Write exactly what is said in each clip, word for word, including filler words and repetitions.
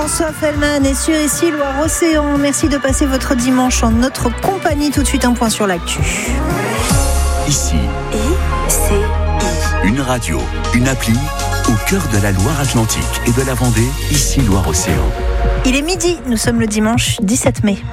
François Fellman est sur ici, Loire-Océan. Merci de passer votre dimanche en notre compagnie. Tout de suite, un point sur l'actu. Ici, I C I. Une radio, une appli au cœur de la Loire-Atlantique et de la Vendée, ici Loire-Océan. Il est midi, nous sommes le dimanche dix-sept mai.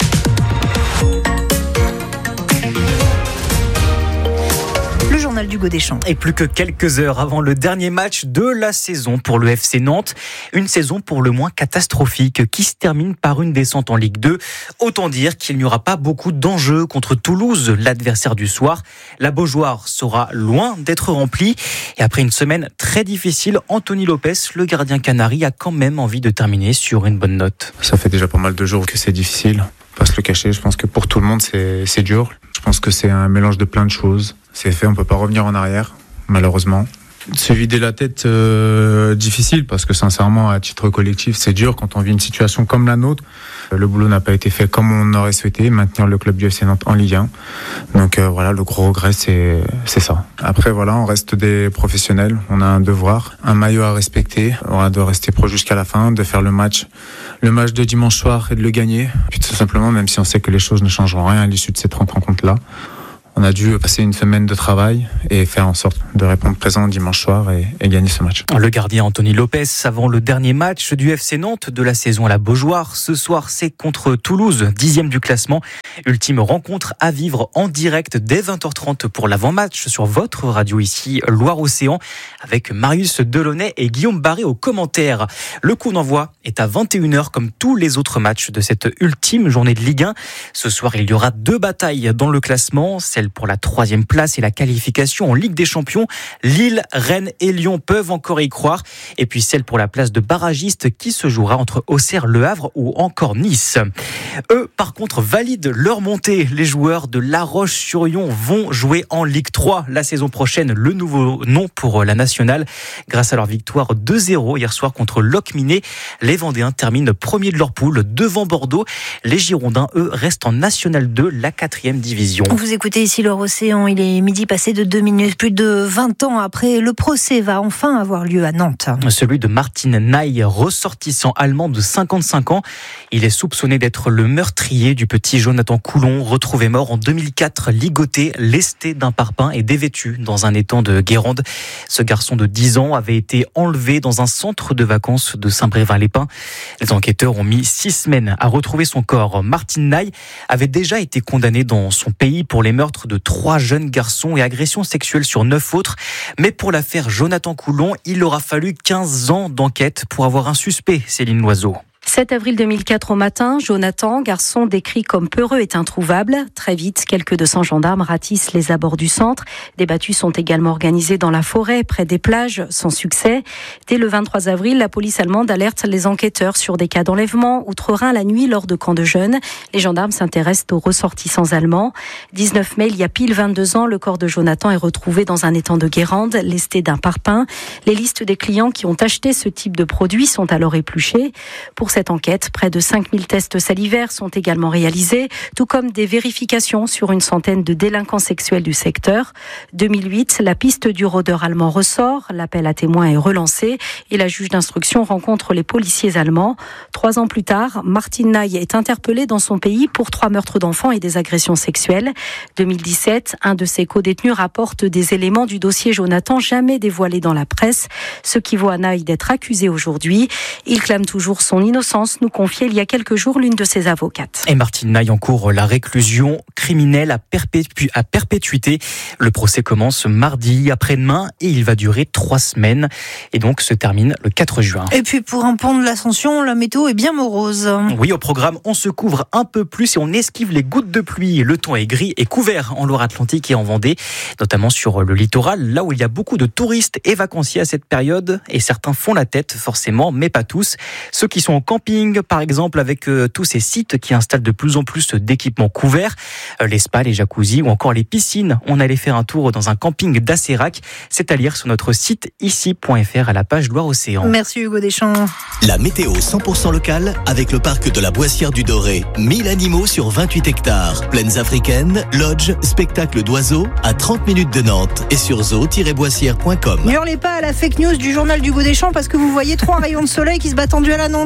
Le journal d'Hugo Deschamps. Et plus que quelques heures avant le dernier match de la saison pour le F C Nantes. Une saison pour le moins catastrophique qui se termine par une descente en Ligue deux. Autant dire qu'il n'y aura pas beaucoup d'enjeux contre Toulouse, l'adversaire du soir. La Beaujoire sera loin d'être remplie. Et après une semaine très difficile, Anthony Lopez, le gardien canari, a quand même envie de terminer sur une bonne note. Ça fait déjà pas mal de jours que c'est difficile. Pas se le cacher, je pense que pour tout le monde c'est, c'est dur. Je pense que c'est un mélange de plein de choses. C'est fait, on peut pas revenir en arrière, malheureusement. Se vider la tête, euh, difficile, parce que sincèrement, à titre collectif, c'est dur quand on vit une situation comme la nôtre. Le boulot n'a pas été fait comme on aurait souhaité, maintenir le club du F C Nantes en Ligue un. Donc euh, voilà, le gros regret, c'est, c'est ça. Après, voilà, on reste des professionnels, on a un devoir, un maillot à respecter. On doit rester pro jusqu'à la fin, de faire le match, le match de dimanche soir et de le gagner. Puis tout simplement, même si on sait que les choses ne changeront rien à l'issue de cette rencontre-là, on a dû passer une semaine de travail et faire en sorte de répondre présent dimanche soir et, et gagner ce match. Le gardien Anthony Lopez, avant le dernier match du F C Nantes de la saison à la Beaujoire. Ce soir, c'est contre Toulouse, dixième du classement. Ultime rencontre à vivre en direct dès vingt heures trente pour l'avant-match sur votre radio ici, Loire-Océan, avec Marius Delaunay et Guillaume Barré aux commentaires. Le coup d'envoi est à vingt et une heures comme tous les autres matchs de cette ultime journée de Ligue un. Ce soir, il y aura deux batailles dans le classement, celle pour la troisième place et la qualification en Ligue des Champions. Lille, Rennes et Lyon peuvent encore y croire. Et puis celle pour la place de barragiste qui se jouera entre Auxerre, Le Havre ou encore Nice. Eux, par contre, valident leur montée. Les joueurs de La Roche-sur-Yon vont jouer en Ligue trois la saison prochaine. Le nouveau nom pour la nationale. Grâce à leur victoire deux zéro hier soir contre Locminé, les Vendéens terminent premier de leur poule devant Bordeaux. Les Girondins, eux, restent en National deux, la quatrième division. Vous écoutez ici Loire-Océan, il est midi passé de deux minutes. Plus de vingt ans après, le procès va enfin avoir lieu à Nantes. Celui de Martin Naï, ressortissant allemand de cinquante-cinq ans. Il est soupçonné d'être le meurtrier du petit Jonathan Coulon, retrouvé mort en deux mille quatre, ligoté, lesté d'un parpaing et dévêtu dans un étang de Guérande. Ce garçon de dix ans avait été enlevé dans un centre de vacances de Saint-Brévin-les-Pins. Les enquêteurs ont mis six semaines à retrouver son corps. Martin Naï avait déjà été condamné dans son pays pour les meurtres de trois jeunes garçons et agressions sexuelles sur neuf autres. Mais pour l'affaire Jonathan Coulon, il aura fallu quinze ans d'enquête pour avoir un suspect, Céline Loiseau. sept avril deux mille quatre au matin, Jonathan, garçon décrit comme peureux, est introuvable. Très vite, quelques deux cents gendarmes ratissent les abords du centre. Des battues sont également organisées dans la forêt, près des plages, sans succès. Dès le vingt-trois avril, la police allemande alerte les enquêteurs sur des cas d'enlèvement outre-Rhin la nuit lors de camps de jeunes. Les gendarmes s'intéressent aux ressortissants allemands. dix-neuf mai, il y a pile vingt-deux ans, le corps de Jonathan est retrouvé dans un étang de Guérande, lesté d'un parpaing. Les listes des clients qui ont acheté ce type de produit sont alors épluchées. Pour cette enquête, près de cinq mille tests salivaires sont également réalisés, tout comme des vérifications sur une centaine de délinquants sexuels du secteur. deux mille huit, la piste du rôdeur allemand ressort, l'appel à témoins est relancé et la juge d'instruction rencontre les policiers allemands. Trois ans plus tard, Martin Naï est interpellé dans son pays pour trois meurtres d'enfants et des agressions sexuelles. deux mille dix-sept, un de ses codétenus rapporte des éléments du dossier Jonathan jamais dévoilés dans la presse, ce qui vaut à Naï d'être accusé aujourd'hui. Il clame toujours son innocence, nous confiait il y a quelques jours l'une de ses avocates. Et Martin Naï encourt la réclusion criminelle à, perpétu- à perpétuité. Le procès commence mardi après-demain et il va durer trois semaines et donc se termine le quatre juin. Et puis pour un pont de l'Ascension, la météo est bien morose. Oui, au programme, on se couvre un peu plus et on esquive les gouttes de pluie. Le temps est gris et couvert en Loire-Atlantique et en Vendée, notamment sur le littoral, là où il y a beaucoup de touristes et vacanciers à cette période et certains font la tête forcément, mais pas tous. Ceux qui sont en camping, par exemple, avec euh, tous ces sites qui installent de plus en plus d'équipements couverts, euh, les spas, les jacuzzis ou encore les piscines. On allait faire un tour dans un camping d'Acérac. C'est à lire sur notre site ici point f r à la page Loire-Océan. Merci Hugo Deschamps. La météo cent pour cent locale avec le parc de la Boissière du Doré. mille animaux sur vingt-huit hectares. Plaines africaines, lodges, spectacles d'oiseaux à trente minutes de Nantes et sur zoo tiret boissière point com. Ne hurlez pas à la fake news du journal d'Hugo Deschamps parce que vous voyez trois rayons de soleil qui se battent en duel à Nantes. Hein,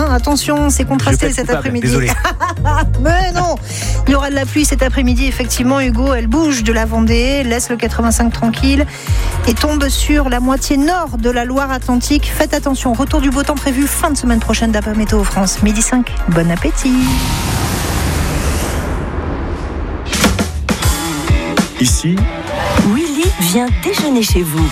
attention, c'est contrasté cet après-midi. Désolé. Mais non, il y aura de la pluie cet après-midi, effectivement, Hugo. Elle bouge de la Vendée, laisse le quatre-vingt-cinq tranquille et tombe sur la moitié nord de la Loire-Atlantique. Faites attention, retour du beau temps prévu fin de semaine prochaine d'après Météo France. Midi cinq, bon appétit. Ici, Willy vient déjeuner chez vous.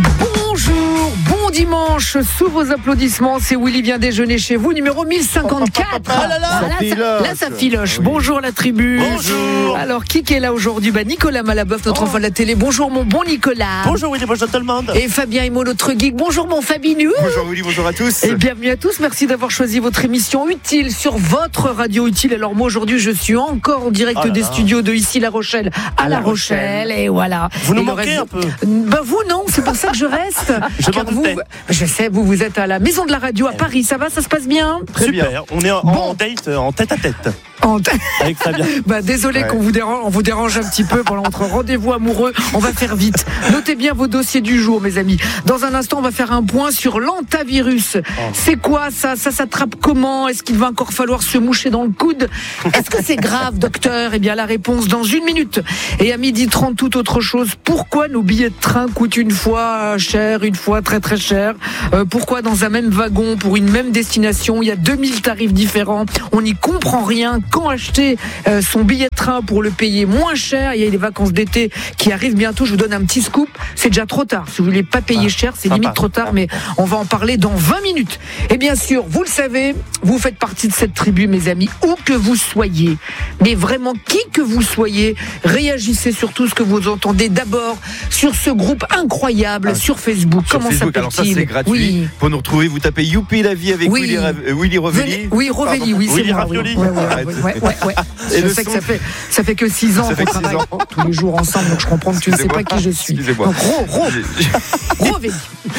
Bonjour, bon dimanche, sous vos applaudissements, c'est Willy vient déjeuner chez vous, numéro mille cinquanté-quatre. Ah là là, Ah, là, ça, là, ça filoche. Bonjour la tribu. Bonjour. Alors, qui est là aujourd'hui? Bah, Nicolas Malaboeuf, notre Oh. enfant de la télé. Bonjour mon bon Nicolas. Bonjour Willy, bonjour tout le monde. Et Fabien Imo, notre geek. Bonjour mon Fabinou. Bonjour Willy, bonjour à tous. Et bienvenue à tous, merci d'avoir choisi votre émission Utile sur votre radio Utile. Alors moi aujourd'hui je suis encore en direct Oh là des là. studios de ici La Rochelle à, À La La Rochelle. Rochelle. Et voilà. Vous nous Et le manquez reste- un peu. Bah vous non, c'est pour ça que je reste. Je Car m'en vous, doutais. je sais, vous vous êtes à la maison de la radio à Paris, ça va, ça se passe bien? Très bien. On est en, Bon. en date, en tête à tête En- avec Fabien. Bah désolé Ouais. qu'on vous dérange, on vous dérange un petit peu pendant notre rendez-vous amoureux. On va faire vite. Notez bien vos dossiers du jour, mes amis. Dans un instant, on va faire un point sur l'antavirus. C'est quoi ça? Ça s'attrape comment? Est-ce qu'il va encore falloir se moucher dans le coude? Est-ce que c'est grave, docteur? Eh bien, la réponse dans une minute. Et à midi trente, toute autre chose. Pourquoi nos billets de train coûtent une fois cher, une fois très très cher? Euh, pourquoi dans un même wagon, pour une même destination, il y a deux mille tarifs différents? On n'y comprend rien. Quand acheter euh, son billet de train pour le payer moins cher? Il y a les vacances d'été qui arrivent bientôt. Je vous donne un petit scoop. C'est déjà trop tard. Si vous voulez pas payer cher, c'est sympa. limite trop tard, mais on va en parler dans vingt minutes. Et bien sûr, vous le savez, vous faites partie de cette tribu, mes amis, où que vous soyez. Mais vraiment, qui que vous soyez, réagissez sur tout ce que vous entendez. D'abord, sur ce groupe incroyable Ah, sur Facebook. Sur Comment Facebook, alors ça s'appelle-t-il? c'est gratuit. Oui. Pour nous retrouver, vous tapez Youpi la vie avec Oui. Willy, Ra- euh, Willy Rovelli. Venez- Oui, Rovelli, oui, c'est Willy moi. Oui. Ravioli. Ouais, ouais, Arrête. ouais, ouais, ouais, ouais. Et Je le sais que son- ça fait, ça fait que six ans Ça qu'on fait que six travaille ans. tous les jours ensemble, donc je comprends que tu ne sais pas Excusez-moi. qui je suis. Excusez-moi. Donc, Ro, Ro, J'ai- Rovelli.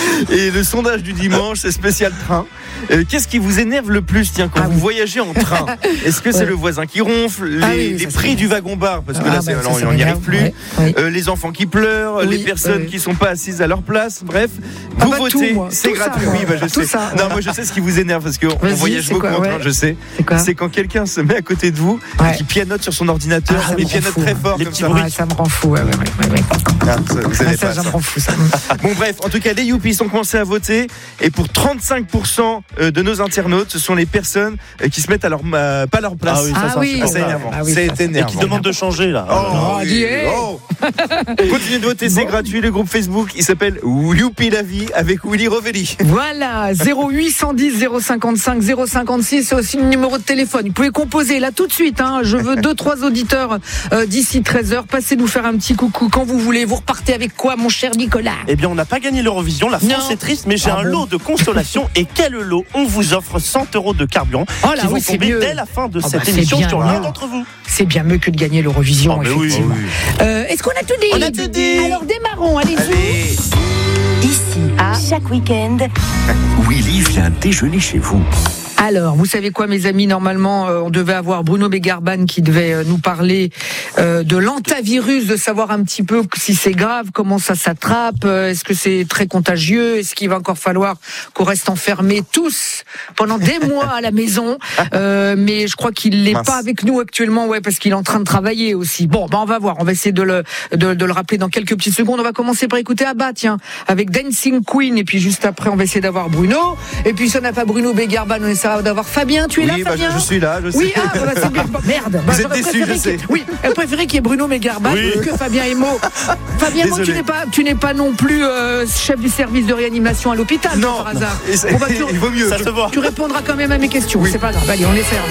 Et le sondage du dimanche, c'est spécial train. Euh, Qu'est-ce qui vous énerve le plus, tiens, quand Ah vous oui. voyagez en train? Est-ce que c'est Ouais. le voisin qui ronfle, les, Ah oui, les ça, prix c'est- du wagon-bar, parce que Ah, là, bah, c'est- ça, alors, ça on n'y m'énerve, arrive plus, ouais, ouais. Euh, les enfants qui pleurent, Oui, les personnes oui. qui sont pas assises à leur place, bref, Ah vous bah, tout, votez, moi. c'est Tout ça, gratuit. moi. Oui, bah, je Tout sais. ça, non, voilà. moi je sais ce qui vous énerve, parce qu'on Vas-y, voyage c'est beaucoup quoi, en ouais. train, je sais. C'est quoi? C'est quand quelqu'un se met à côté de vous Ouais. et qui pianote sur son ordinateur, Ah, ça mais me pianote rend fou, très hein. fort, Les comme petits ça. bruits. Ouais, ça me rend fou. Ouais, ouais, ouais, ouais. Ah, ça, vous Ah, savez ça, pas, ça me ça. rend fou, ça. Bon bref, en tout cas les Youpi sont commencés à voter et pour trente-cinq pour cent de nos internautes, ce sont les personnes euh, qui se mettent à leur euh, pas à leur place. Ah oui, ça, Ah c'est oui, c'est énervant. Ah oui, c'est ça, c'est- Et énervant. qui demande de changer là. Oh, Oh, oui. dis, hey. Oh. Continuez de voter, c'est gratuit. Le groupe Facebook, il s'appelle Youpi la vie avec Willy Rovelli. Voilà, zéro huit cent dix zéro cinquante-cinq zéro cinquante-six, c'est aussi le numéro de téléphone. Vous pouvez composer là tout de suite. Hein. Je veux deux, trois auditeurs euh, d'ici treize heures. Passez nous faire un petit coucou quand vous voulez. Vous repartez avec quoi, mon cher Nicolas? Eh bien, on n'a pas gagné l'Eurovision. La France Non. est triste, mais j'ai Ah un bon lot de consolation. Et quel lot? On vous offre cent euros de carburant Oh là, qui vont oui, c'est tomber mieux. dès la fin de Ah cette bah, c'est émission bien sur mieux. l'un d'entre vous. C'est bien mieux que de gagner l'Eurovision, Oh, mais oui. effectivement. Euh, Est-ce qu'on a tout dit? On a tout dit. Alors démarrons, allez-y. Allez. Ici, chaque week-end, Willy vient déjeuner chez vous. Alors, vous savez quoi, mes amis? Normalement, euh, on devait avoir Bruno Begarban qui devait euh, nous parler euh, de l'antavirus, de savoir un petit peu si c'est grave, comment ça s'attrape, euh, est-ce que c'est très contagieux, est-ce qu'il va encore falloir qu'on reste enfermés tous pendant des mois à la maison. Euh, mais je crois qu'il n'est Mince. pas avec nous actuellement, ouais, parce qu'il est en train de travailler aussi. Bon, ben on va voir, on va essayer de le de, de le rappeler dans quelques petites secondes. On va commencer par écouter Abba, tiens, avec Dancing Queen, et puis juste après, on va essayer d'avoir Bruno. Et puis si on n'a pas Bruno Begarban, on essaiera d'avoir Fabien. Tu es Oui, là, bah, Fabien? je, je suis là, je sais. Oui, ah, bah, c'est bien. Bah, merde. Bah, Vous êtes j'aurais déçus, préféré je sais. qu'il- Oui, elle préférait qu'il y ait Bruno Begarban Oui. que Fabien Emo. Fabien Emo, tu Désolé. n'es pas, tu n'es pas non plus euh, chef du service de réanimation à l'hôpital, Non, par hasard. Et c'est- Bon, bah, tu, il vaut mieux. Ça se voit. tu répondras quand même à mes questions. Oui. C'est pas grave. Allez, on essaie.